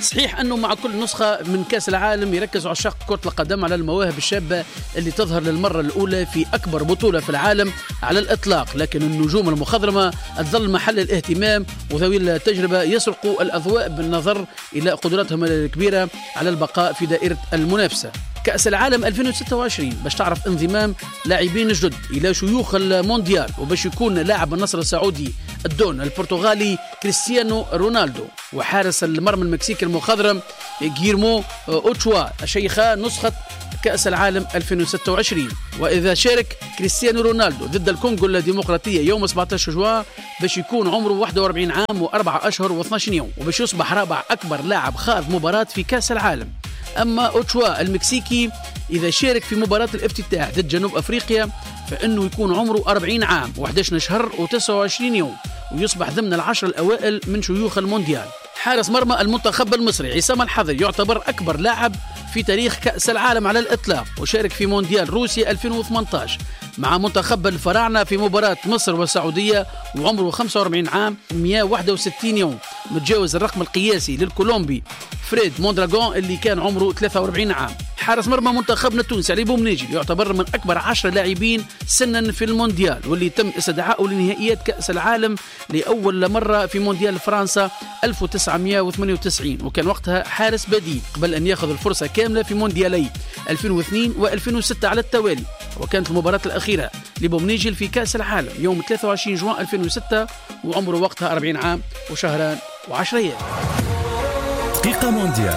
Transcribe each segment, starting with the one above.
صحيح أنه مع كل نسخة من كأس العالم يركز عشاق كرة القدم على المواهب الشابة اللي تظهر للمرة الأولى في أكبر بطولة في العالم على الإطلاق، لكن النجوم المخضرمة تظل محل الاهتمام، وذوي التجربة يسرقوا الأضواء بالنظر إلى قدراتهم الكبيرة على البقاء في دائرة المنافسة. كأس العالم 2026 باش تعرف انضمام لاعبين جدد إلى شيوخ المونديال، وباش يكون لاعب النصر السعودي الدون البرتغالي كريستيانو رونالدو، وحارس المرمى المكسيكي المخضرم غيرمو أوتشوا شيخا نسخة كأس العالم 2026. وإذا شارك كريستيانو رونالدو ضد الكونغو الديمقراطية يوم 17 جوان باش يكون عمره 41 عام و4 أشهر و12 يوم، وباش يصبح رابع أكبر لاعب خاض مباراة في كأس العالم. أما أوتشوا المكسيكي إذا شارك في مباراة الافتتاح ضد جنوب أفريقيا فإنه يكون عمره 40 عام و11 شهر و29 يوم، ويصبح ضمن العشر الأوائل من شيوخ المونديال. حارس مرمى المنتخب المصري عصام الحضري يعتبر أكبر لاعب في تاريخ كأس العالم على الإطلاق، وشارك في مونديال روسيا 2018 مع منتخب الفراعنة في مباراة مصر والسعودية، وعمره 45 عام 161 يوم، متجاوز الرقم القياسي للكولومبي فريد موندراغون اللي كان عمره 43 عام. حارس مرمى منتخبنا التونسي علي بومنيجي يعتبر من أكبر 10 لاعبين سنا في المونديال، واللي تم استدعائه لنهائيات كأس العالم لأول مرة في مونديال فرنسا 1998، وكان وقتها حارس بديل قبل أن يأخذ الفرصة كاملة في مونديالي 2002 و2006 على التوالي. وكانت المباراة الأخيرة لبومنيجي في كأس العالم يوم 23 جوان 2006، وعمره وقتها 40 عام وشهران و10 أيام. دقيقة مونديال.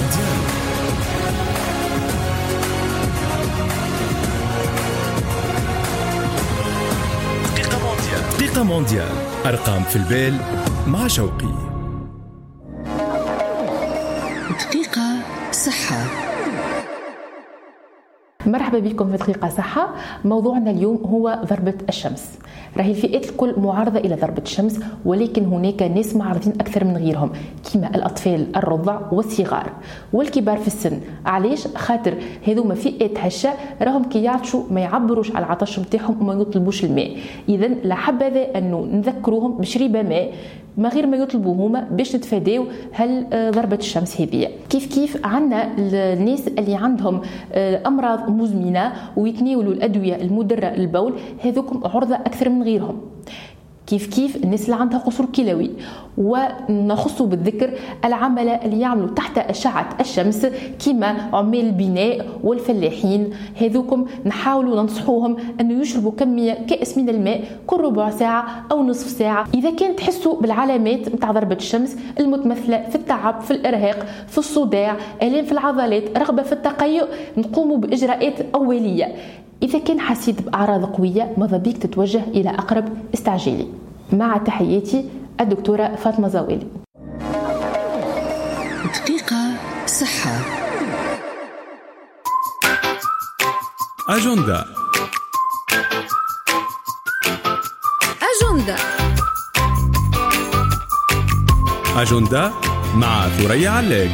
دقيقة مونديال. أرقام في البال مع شوقي. دقيقة صحة. مرحبا بكم في دقيقة صحة. موضوعنا اليوم هو ضربة الشمس. راهي الفئات الكل معارضة إلى ضربة الشمس، ولكن هناك ناس معارضين أكثر من غيرهم، كما الأطفال الرضع والصغار والكبار في السن. علاش؟ خاطر هذوما فئات هشة راهم كي يعطشوا ما يعبروش على العطش متاعهم وما يطلبوش الماء، إذا لحبذا أنه نذكروهم بشريبة ماء ما غير ما يطلبوه هما باش نتفاداو هل ضربة الشمس هذه. كيف عندنا الناس اللي عندهم أمراض مزمنة ويتناولوا الأدوية المدرة للبول، هذوكم عرضة أكثر من غيرهم. كيف الناس اللي عندها قصور كلوي، ونخصوا بالذكر العمل اللي يعملوا تحت أشعة الشمس كما عمال البناء والفلاحين، هذوكم نحاولوا ننصحوهم أنه يشربوا كأس من الماء كل ربع ساعة أو نصف ساعة. إذا كان تحسوا بالعلامات متاع ضربة الشمس المتمثلة في التعب، في الإرهاق، في الصداع، آلام في العضلات، رغبة في التقيؤ، نقوموا بإجراءات أولية. إذا كان حسيت بأعراض قوية ماذا بيك تتوجه إلى أقرب استعجالي. مع تحياتي الدكتورة فاطمة زوالي. دقيقة صحة. أجندة مع ثريا علاج.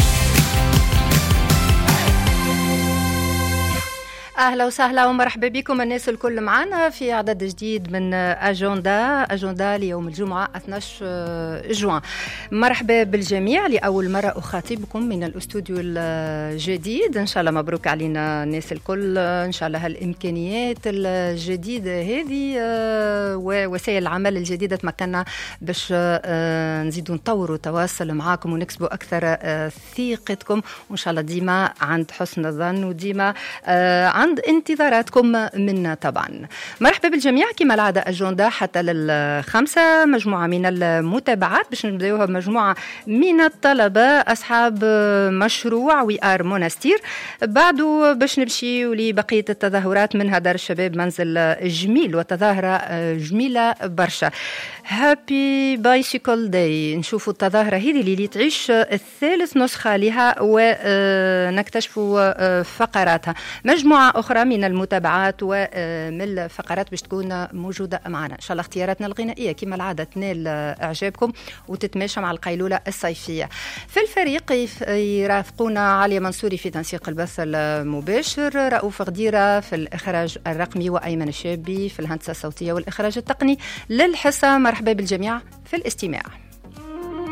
أهلا وسهلا ومرحبا بكم الناس الكل معنا في عدد جديد من أجندة ليوم الجمعة 12 جوان. مرحبا بالجميع، لأول مرة أخاطبكم من الأستوديو الجديد. إن شاء الله مبروك علينا الناس الكل، إن شاء الله هالإمكانيات الجديدة هذه ووسائل العمل الجديدة تمكننا باش نزيدوا نطوروا تواصل معاكم ونكسبوا أكثر ثقتكم، وإن شاء الله ديما عند حسن الظن وديما عند انتظاراتكم منا طبعا. مرحبا بالجميع كما العادة أجندة حتى لل5 مجموعة من المتابعات باش نبداوها بمجموعة من الطلبة أصحاب مشروع ويار مونستير، بعده باش نمشيو لبقية التظاهرات منها دار الشباب منزل جميل وتظاهرة جميلة برشا. هابي بايسيكل داي، نشوفوا التظاهرة هذه اللي تعيش الثالث نسخة لها ونكتشفوا فقراتها. مجموعة أخرى من المتابعات ومن الفقرات باش تكون موجودة معنا إن شاء الله. اختياراتنا الغنائية كما العادة تنال إعجابكم وتتماشى مع القيلولة الصيفية. في الفريق يرافقونا علي منصوري في تنسيق البث المباشر، رؤوف غديرة في الإخراج الرقمي، وأيمن الشابي في الهندسة الصوتية والإخراج التقني للحصة. مرحبا بالجميع في الاستماع.